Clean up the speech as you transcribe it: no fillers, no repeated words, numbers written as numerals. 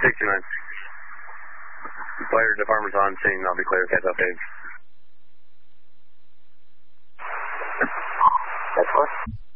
629. Fire department's on scene. I'll be clear. Catch up, Dave. That's what?